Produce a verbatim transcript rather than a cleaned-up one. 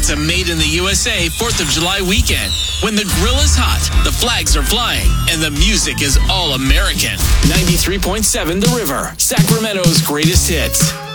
It's a made in the U S A fourth of July weekend when the grill is hot, the flags are flying, and the music is all American. ninety-three point seven The River, Sacramento's greatest hits.